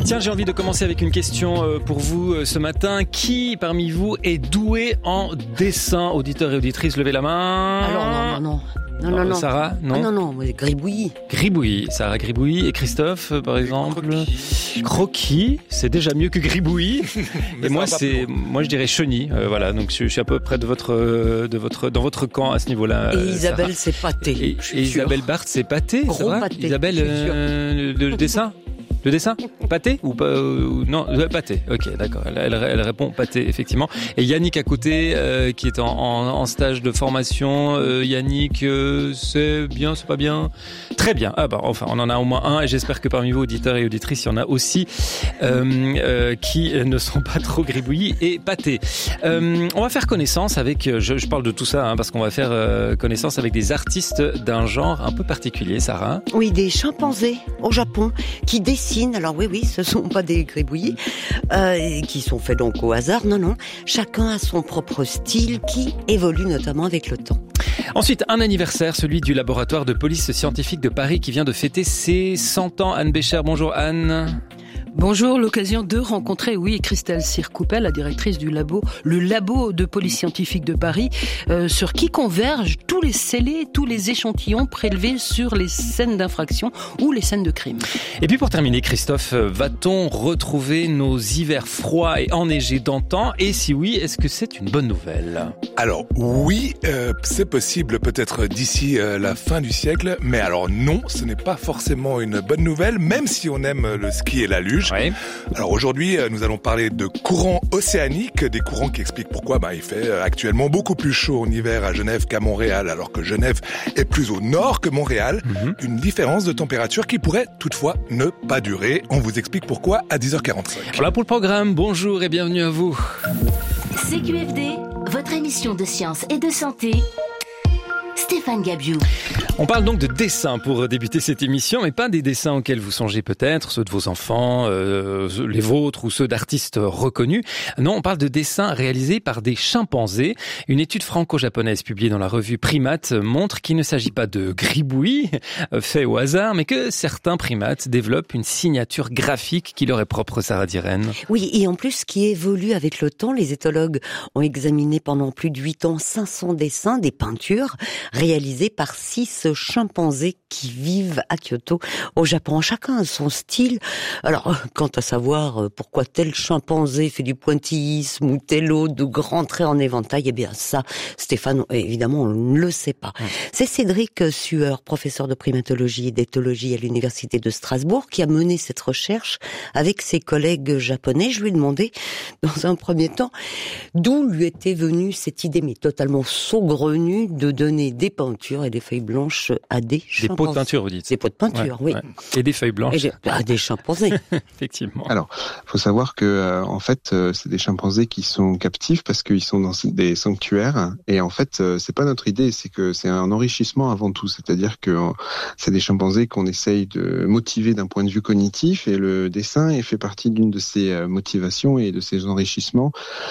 Tiens, j'ai envie de commencer avec une question pour vous ce matin. Qui parmi vous est doué en dessin? Auditeurs et auditrices, levez la main. Alors non. Sarah, non? Non, Gribouillis. Gribouillis, Sarah Gribouillis. Et Christophe, par exemple? Croquis, c'est déjà mieux que Gribouillis. Et moi, je dirais Chenille. Voilà, donc je suis à peu près dans votre camp à ce niveau-là. Et Isabelle, c'est pâté. Et Isabelle Barthes, c'est pâté. Gros pâté. Isabelle, le dessin? Le dessin? Pâté ou pas non, pâté. Ok, d'accord. Elle répond pâté, effectivement. Et Yannick à côté, qui est en stage de formation. Yannick, c'est bien, c'est pas bien? Très bien. Ah bah enfin, on en a au moins un. Et j'espère que parmi vous, auditeurs et auditrices, il y en a aussi qui ne sont pas trop gribouillis et pâtés. On va faire connaissance avec. Je parle de tout ça parce qu'on va faire connaissance avec des artistes d'un genre un peu particulier, Sarah. Oui, des chimpanzés au Japon qui dessinent. Alors oui, ce sont pas des gribouillis qui sont faits donc au hasard. Non. Chacun a son propre style qui évolue notamment avec le temps. Ensuite, un anniversaire, celui du laboratoire de police scientifique de Paris qui vient de fêter ses 100 ans. Anne Bécher, bonjour Anne. Bonjour, l'occasion de rencontrer, Christelle Cyr-Coupel, la directrice du le labo de police scientifique de Paris, sur qui convergent tous les scellés, tous les échantillons prélevés sur les scènes d'infraction ou les scènes de crime. Et puis pour terminer, Christophe, va-t-on retrouver nos hivers froids et enneigés d'antan? Et si oui, est-ce que c'est une bonne nouvelle? Alors oui, c'est possible peut-être d'ici la fin du siècle, mais alors non, ce n'est pas forcément une bonne nouvelle, même si on aime le ski et la luge. Ouais. Alors aujourd'hui, nous allons parler de courants océaniques, des courants qui expliquent pourquoi il fait actuellement beaucoup plus chaud en hiver à Genève qu'à Montréal, alors que Genève est plus au nord que Montréal. Une différence de température qui pourrait toutefois ne pas durer. On vous explique pourquoi à 10h45. Voilà pour le programme. Bonjour et bienvenue à vous. CQFD, votre émission de science et de santé. Stéphane Gabiou. On parle donc de dessins pour débuter cette émission, mais pas des dessins auxquels vous songez peut-être, ceux de vos enfants, les vôtres ou ceux d'artistes reconnus. Non, on parle de dessins réalisés par des chimpanzés. Une étude franco-japonaise publiée dans la revue Primates montre qu'il ne s'agit pas de gribouillis faits au hasard, mais que certains primates développent une signature graphique qui leur est propre, Sarah Diren. Oui, et en plus qui évolue avec le temps. Les éthologues ont examiné pendant plus de 8 ans 500 dessins, des peintures réalisées par 6 chimpanzés qui vivent à Kyoto, au Japon. Chacun a son style. Alors, quant à savoir pourquoi tel chimpanzé fait du pointillisme ou tel autre de grands traits en éventail, eh bien ça, Stéphane, évidemment, on ne le sait pas. C'est Cédric Sueur, professeur de primatologie et d'éthologie à l'université de Strasbourg, qui a mené cette recherche avec ses collègues japonais. Je lui ai demandé, dans un premier temps, d'où lui était venue cette idée, mais totalement saugrenue, de donner des peintures et des feuilles blanches à des chimpanzés. Des pots de peinture, vous dites? Des pots de peinture, oui. Et des feuilles blanches. Et des chimpanzés. Effectivement. Alors, faut savoir que en fait, c'est des chimpanzés qui sont captifs parce qu'ils sont dans des sanctuaires. Et en fait, c'est pas notre idée, c'est que c'est un enrichissement avant tout. C'est-à-dire que c'est des chimpanzés qu'on essaye de motiver d'un point de vue cognitif, et le dessin fait partie d'une de ces motivations et de ces enrichissements.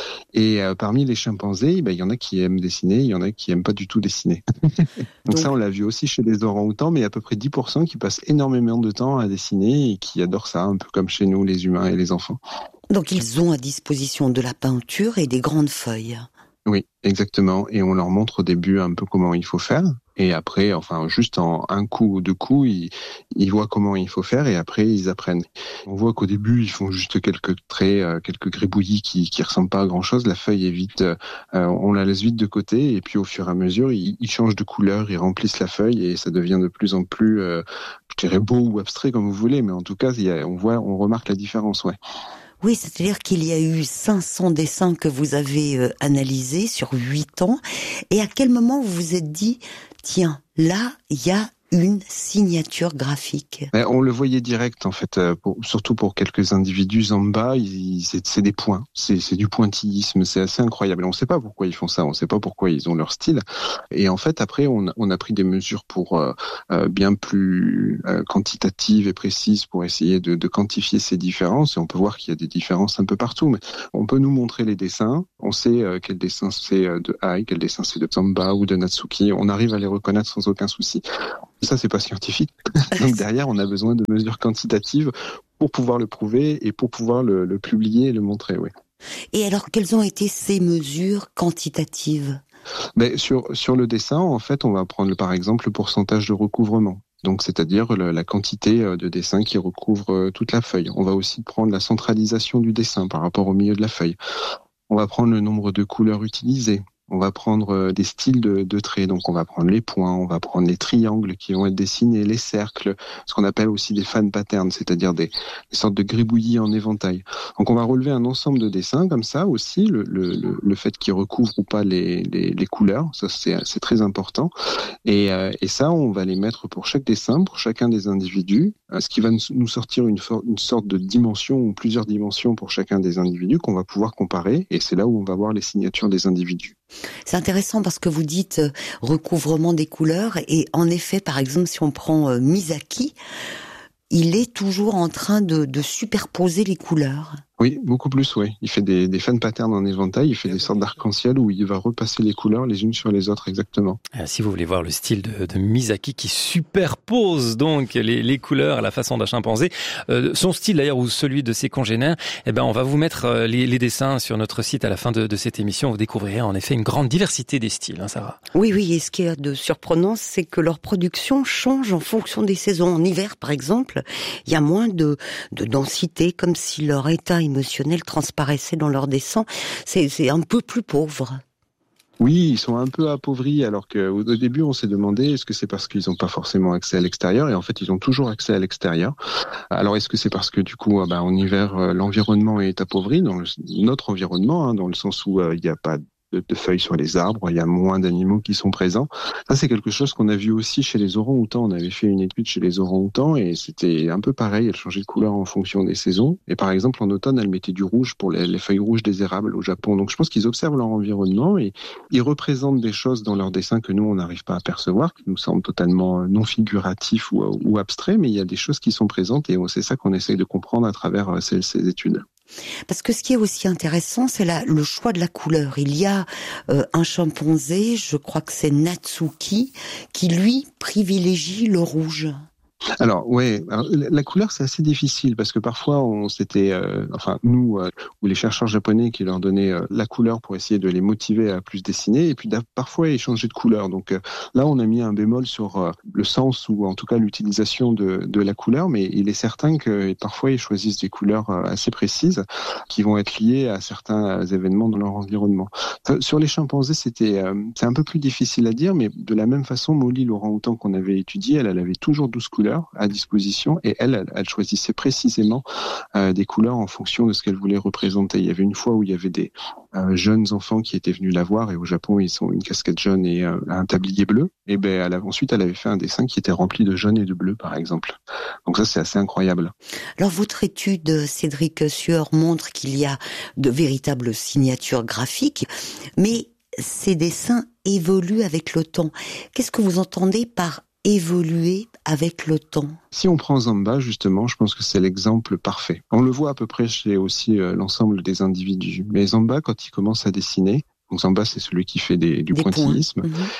Et parmi les chimpanzés, il y en a qui aiment dessiner, il y en a qui aiment pas du tout dessiner. Donc ça, on l'a vu aussi chez les orang-outans, mais il y a à peu près 10% qui passent énormément de temps à dessiner et qui adorent ça, un peu comme chez nous, les humains et les enfants. Donc ils ont à disposition de la peinture et des grandes feuilles. Oui, exactement. Et on leur montre au début un peu comment il faut faire. Et après, juste en un coup ou 2 coups, ils voient comment il faut faire et après, ils apprennent. On voit qu'au début, ils font juste quelques traits, quelques gribouillis qui ressemblent pas à grand chose. La feuille est vite, on la laisse vite de côté et puis au fur et à mesure, ils changent de couleur, ils remplissent la feuille et ça devient de plus en plus, je dirais beau ou abstrait comme vous voulez, mais en tout cas, on remarque la différence, ouais. Oui, c'est-à-dire qu'il y a eu 500 dessins que vous avez analysés sur 8 ans. Et à quel moment vous vous êtes dit, tiens, là, il y a une signature graphique? On le voyait direct en fait, surtout pour quelques individus Zamba, c'est des points, c'est du pointillisme, c'est assez incroyable. Et on ne sait pas pourquoi ils font ça, on ne sait pas pourquoi ils ont leur style. Et en fait après on a pris des mesures pour bien plus quantitatives et précises pour essayer de quantifier ces différences. Et on peut voir qu'il y a des différences un peu partout. Mais on peut nous montrer les dessins, on sait quel dessin c'est de Ai, quel dessin c'est de Zamba ou de Natsuki. On arrive à les reconnaître sans aucun souci. Ça, c'est pas scientifique. Donc derrière, on a besoin de mesures quantitatives pour pouvoir le prouver et pour pouvoir le publier et le montrer, oui. Et alors, quelles ont été ces mesures quantitatives ? Mais sur le dessin, en fait, on va prendre par exemple le pourcentage de recouvrement. Donc, c'est-à-dire la quantité de dessin qui recouvre toute la feuille. On va aussi prendre la centralisation du dessin par rapport au milieu de la feuille. On va prendre le nombre de couleurs utilisées. On va prendre des styles de traits, donc on va prendre les points, on va prendre les triangles qui vont être dessinés, les cercles, ce qu'on appelle aussi des fan patterns, c'est-à-dire des sortes de gribouillis en éventail. Donc on va relever un ensemble de dessins comme ça aussi, le fait qu'ils recouvrent ou pas les couleurs, ça c'est très important. Et ça, on va les mettre pour chaque dessin, pour chacun des individus, ce qui va nous sortir une sorte de dimension ou plusieurs dimensions pour chacun des individus qu'on va pouvoir comparer, et c'est là où on va voir les signatures des individus. C'est intéressant parce que vous dites recouvrement des couleurs, et en effet, par exemple, si on prend Misaki, il est toujours en train de superposer les couleurs. Oui, beaucoup plus, oui. Il fait des fan patterns en éventail, il fait des sortes d'arc-en-ciel où il va repasser les couleurs les unes sur les autres, exactement. Si vous voulez voir le style de Misaki qui superpose donc les couleurs à la façon d'un chimpanzé, son style d'ailleurs ou celui de ses congénères, on va vous mettre les dessins sur notre site à la fin de cette émission. Vous découvrirez en effet une grande diversité des styles, Sarah. Oui, et ce qui est de surprenant, c'est que leur production change en fonction des saisons. En hiver, par exemple, il y a moins de densité, comme si leur état émotionnel transparaissait dans leur dessin. C'est un peu plus pauvre. Oui, ils sont un peu appauvris, alors qu'au début, on s'est demandé est-ce que c'est parce qu'ils n'ont pas forcément accès à l'extérieur, et en fait, ils ont toujours accès à l'extérieur. Alors, est-ce que c'est parce que du coup, en hiver, l'environnement est appauvri, dans notre environnement, dans le sens où il n'y a pas de feuilles sur les arbres, il y a moins d'animaux qui sont présents. Ça, c'est quelque chose qu'on a vu aussi chez les orang-outans. On avait fait une étude chez les orang-outans et c'était un peu pareil. Elles changeaient de couleur en fonction des saisons. Et par exemple, en automne, elles mettaient du rouge pour les feuilles rouges des érables au Japon. Donc, je pense qu'ils observent leur environnement et ils représentent des choses dans leurs dessins que nous, on n'arrive pas à percevoir, qui nous semblent totalement non figuratifs ou abstraits, mais il y a des choses qui sont présentes et c'est ça qu'on essaye de comprendre à travers ces études. Parce que ce qui est aussi intéressant, c'est le choix de la couleur. Il y a un chimpanzé, je crois que c'est Natsuki, qui lui privilégie le rouge. Alors la couleur c'est assez difficile parce que parfois nous ou les chercheurs japonais qui leur donnaient la couleur pour essayer de les motiver à plus dessiner et puis parfois ils changeaient de couleur. Donc là on a mis un bémol sur le sens ou en tout cas l'utilisation de la couleur, mais il est certain que parfois ils choisissent des couleurs assez précises qui vont être liées à certains événements dans leur environnement. Sur les chimpanzés c'est un peu plus difficile à dire, mais de la même façon Molly l'orang-outan qu'on avait étudié, elle avait toujours 12 couleurs à disposition et elle choisissait précisément des couleurs en fonction de ce qu'elle voulait représenter. Il y avait une fois où il y avait des jeunes enfants qui étaient venus la voir et au Japon ils ont une casquette jaune et un tablier bleu et ensuite elle avait fait un dessin qui était rempli de jaune et de bleu par exemple. Donc ça c'est assez incroyable. Alors votre étude Cédric Sueur montre qu'il y a de véritables signatures graphiques, mais ces dessins évoluent avec le temps. Qu'est-ce que vous entendez par évoluer avec le temps? Si on prend Zamba, justement, je pense que c'est l'exemple parfait. On le voit à peu près chez aussi l'ensemble des individus. Mais Zamba, quand il commence à dessiner, donc Zamba, c'est celui qui fait du pointillisme,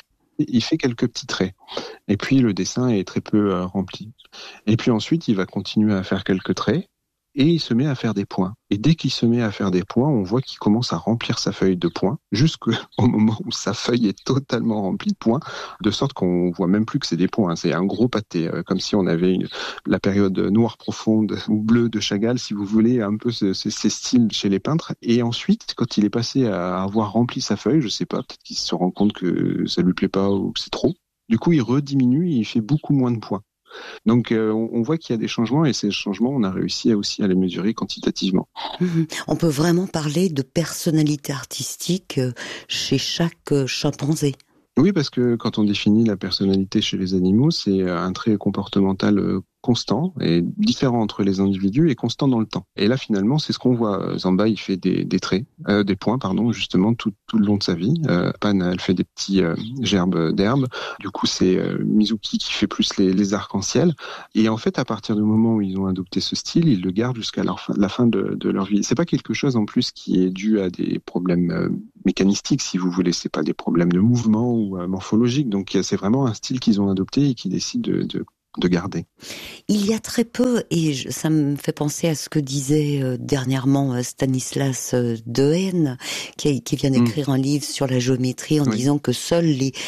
il fait quelques petits traits. Et puis, le dessin est très peu rempli. Et puis ensuite, il va continuer à faire quelques traits. Et il se met à faire des points. Et dès qu'il se met à faire des points, on voit qu'il commence à remplir sa feuille de points, jusqu'au moment où sa feuille est totalement remplie de points, de sorte qu'on voit même plus que c'est des points. C'est un gros pâté, comme si on avait la période noire profonde ou bleue de Chagall, si vous voulez, un peu ces styles chez les peintres. Et ensuite, quand il est passé à avoir rempli sa feuille, je sais pas, peut-être qu'il se rend compte que ça lui plaît pas ou que c'est trop. Du coup, il rediminue et il fait beaucoup moins de points. Donc on voit qu'il y a des changements et ces changements, on a réussi aussi à les mesurer quantitativement. On peut vraiment parler de personnalité artistique chez chaque chimpanzé. Oui, parce que quand on définit la personnalité chez les animaux, c'est un trait comportemental constant et différent entre les individus et constant dans le temps. Et là, finalement, c'est ce qu'on voit. Zamba, il fait des traits, des points, justement, tout le long de sa vie. Pan, elle fait des petits gerbes d'herbe. Du coup, c'est Mizuki qui fait plus les arcs-en-ciel. Et en fait, à partir du moment où ils ont adopté ce style, ils le gardent jusqu'à la fin de leur vie. C'est pas quelque chose, en plus, qui est dû à des problèmes mécanistiques, si vous voulez. C'est pas des problèmes de mouvement ou morphologiques. Donc, c'est vraiment un style qu'ils ont adopté et qui décident de de garder. Il y a très peu, et ça me fait penser à ce que disait dernièrement Stanislas Dehaene, qui vient d'écrire un livre sur la géométrie en disant que seuls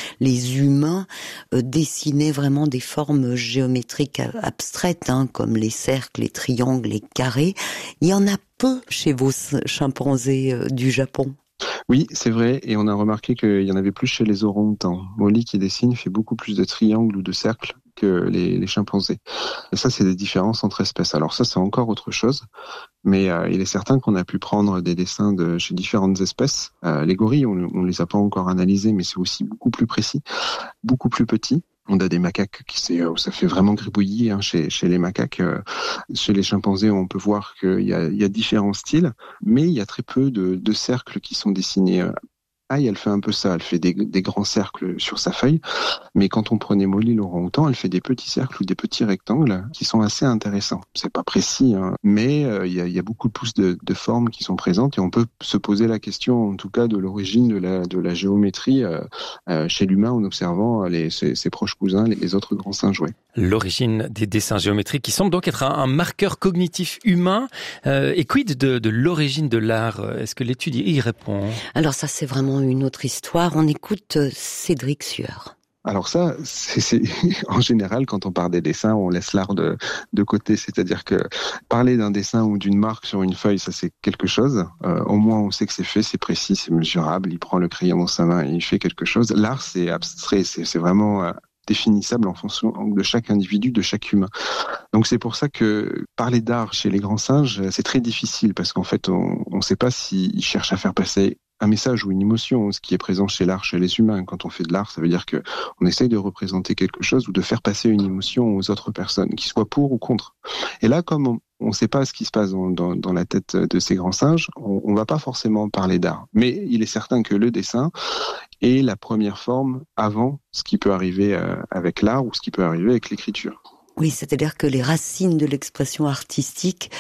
les humains dessinaient vraiment des formes géométriques abstraites, comme les cercles, les triangles, les carrés. Il y en a peu chez vos chimpanzés du Japon. Oui, c'est vrai, et on a remarqué qu'il y en avait plus chez les orang-outans. Molly qui dessine fait beaucoup plus de triangles ou de cercles que les chimpanzés. Et ça, c'est des différences entre espèces. Alors ça, c'est encore autre chose, mais il est certain qu'on a pu prendre des dessins chez différentes espèces. Les gorilles, on les a pas encore analysés, mais c'est aussi beaucoup plus précis, beaucoup plus petit. On a des macaques ça fait vraiment gribouillis chez les macaques. Chez les chimpanzés, on peut voir qu'il y a différents styles, mais il y a très peu de cercles qui sont dessinés. Elle fait un peu ça, elle fait des grands cercles sur sa feuille, mais quand on prenait Molly l'orang-outan, elle fait des petits cercles ou des petits rectangles qui sont assez intéressants. C'est pas précis, mais il y a beaucoup plus de formes qui sont présentes et on peut se poser la question, en tout cas, de l'origine de la géométrie chez l'humain en observant ses proches cousins, les autres grands singes. Ouais. L'origine des dessins géométriques qui semble donc être un marqueur cognitif humain. Et quid de l'origine de l'art? Est-ce que l'étude y répond? Alors ça, c'est vraiment une autre histoire. On écoute Cédric Sueur. Alors ça, c'est en général, quand on parle des dessins, on laisse l'art de côté. C'est-à-dire que parler d'un dessin ou d'une marque sur une feuille, ça c'est quelque chose. Au moins, on sait que c'est fait, c'est précis, c'est mesurable. Il prend le crayon dans sa main et il fait quelque chose. L'art, c'est abstrait, c'est vraiment définissable en fonction de chaque individu, de chaque humain. Donc c'est pour ça que parler d'art chez les grands singes, c'est très difficile parce qu'en fait, on ne sait pas s'ils cherchent à faire passer un message ou une émotion, ce qui est présent chez l'art, chez les humains. Quand on fait de l'art, ça veut dire que on essaye de représenter quelque chose ou de faire passer une émotion aux autres personnes, qu'ils soient pour ou contre. Et là, comme on ne sait pas ce qui se passe dans la tête de ces grands singes, on va pas forcément parler d'art. Mais il est certain que le dessin est la première forme avant ce qui peut arriver avec l'art ou ce qui peut arriver avec l'écriture. Oui, c'est-à-dire que les racines de l'expression artistique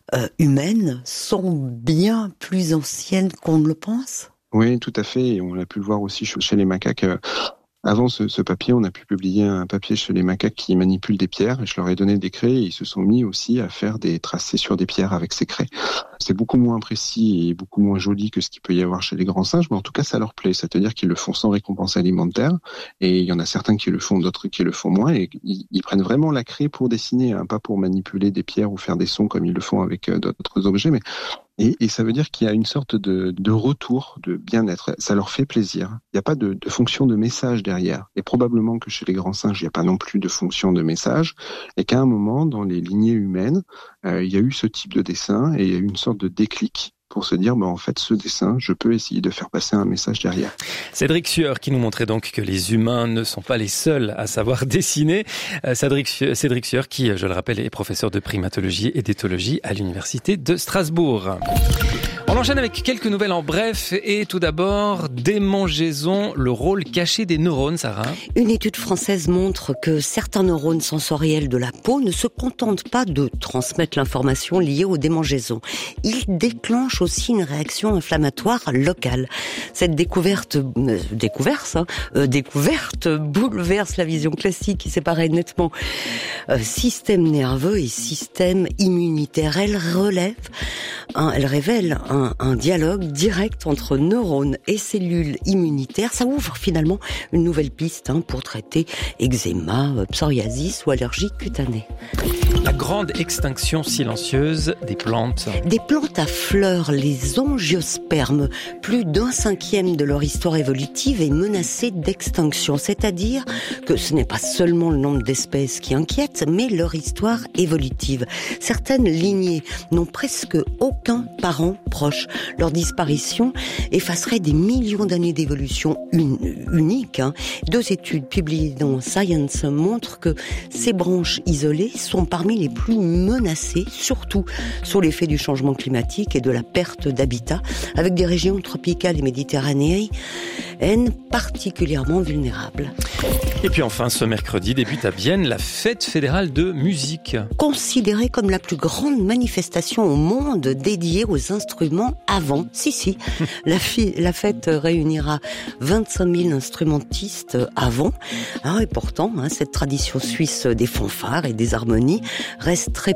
humaine sont bien plus anciennes qu'on ne le pense. Oui, tout à fait. Et on a pu le voir aussi chez les macaques. Avant ce papier, on a pu publier un papier chez les macaques qui manipulent des pierres et je leur ai donné des craies et ils se sont mis aussi à faire des tracés sur des pierres avec ces craies. C'est beaucoup moins précis et beaucoup moins joli que ce qu'il peut y avoir chez les grands singes, mais en tout cas ça leur plaît. C'est-à-dire qu'ils le font sans récompense alimentaire et il y en a certains qui le font, d'autres qui le font moins et ils prennent vraiment la craie pour dessiner, pas pour manipuler des pierres ou faire des sons comme ils le font avec d'autres objets, mais et ça veut dire qu'il y a une sorte de retour, de bien-être. Ça leur fait plaisir. Il n'y a pas de fonction de message derrière. Et probablement que chez les grands singes, il n'y a pas non plus de fonction de message. Et qu'à un moment, dans les lignées humaines, il y a eu ce type de dessin et il y a eu une sorte de déclic pour se dire, en fait, ce dessin, je peux essayer de faire passer un message derrière. Cédric Sueur qui nous montrait donc que les humains ne sont pas les seuls à savoir dessiner. Cédric Sueur qui, je le rappelle, est professeur de primatologie et d'éthologie à l'université de Strasbourg. On enchaîne avec quelques nouvelles en bref et tout d'abord, démangeaison, le rôle caché des neurones, Sarah. Une étude française montre que certains neurones sensoriels de la peau ne se contentent pas de transmettre l'information liée aux démangeaisons. Ils déclenchent aussi une réaction inflammatoire locale. Cette découverte bouleverse la vision classique qui séparait nettement système nerveux et système immunitaire. Elle révèle un dialogue direct entre neurones et cellules immunitaires. Ça ouvre finalement une nouvelle piste pour traiter eczéma, psoriasis ou allergie cutanée. La grande extinction silencieuse des plantes. Des plantes à fleurs, les angiospermes, plus d'1/5 de leur histoire évolutive est menacée d'extinction. C'est-à-dire que ce n'est pas seulement le nombre d'espèces qui inquiète, mais leur histoire évolutive. Certaines lignées n'ont presque aucun parent proche. Leur disparition effacerait des millions d'années d'évolution unique. 2 études publiées dans Science montrent que ces branches isolées sont parmi parmi les plus menacées, surtout sous l'effet du changement climatique et de la perte d'habitat, avec des régions tropicales et méditerranéennes particulièrement vulnérables. Et puis enfin, ce mercredi débute à Vienne la fête fédérale de musique. Considérée comme la plus grande manifestation au monde dédiée aux instruments à vent. Si. La fête réunira 25 000 instrumentistes à vent. Et pourtant, cette tradition suisse des fanfares et des harmonies reste très